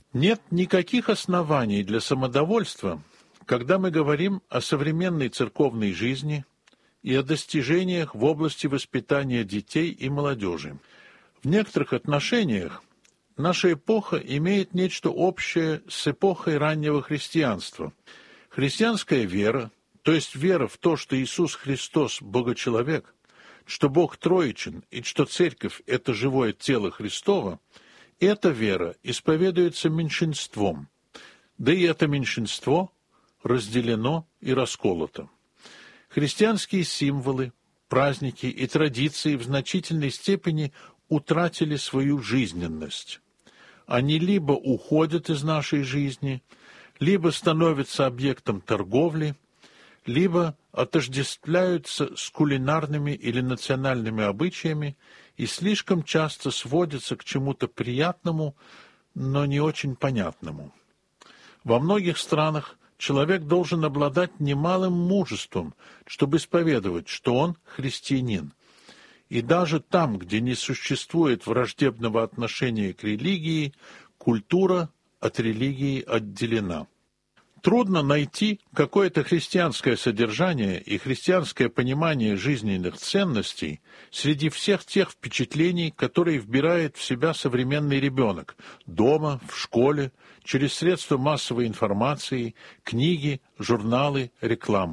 Нет никаких оснований для самодовольства, когда мы говорим о современной церковной жизни и о достижениях в области воспитания детей и молодежи. В некоторых отношениях наша эпоха имеет нечто общее с эпохой раннего христианства. Христианская вера, то есть вера в то, что Иисус Христос – Богочеловек, что Бог троичен и что Церковь – это живое тело Христово, эта вера исповедуется меньшинством, да и это меньшинство разделено и расколото. Христианские символы, праздники и традиции в значительной степени утратили свою жизненность. Они либо уходят из нашей жизни, либо становятся объектом торговли, либо отождествляются с кулинарными или национальными обычаями и слишком часто сводятся к чему-то приятному, но не очень понятному. Во многих странах человек должен обладать немалым мужеством, чтобы исповедовать, что он христианин. И даже там, где не существует враждебного отношения к религии, культура от религии отделена. Трудно найти какое-то христианское содержание и христианское понимание жизненных ценностей среди всех тех впечатлений, которые вбирает в себя современный ребенок дома, в школе, через средства массовой информации, книги, журналы, рекламу.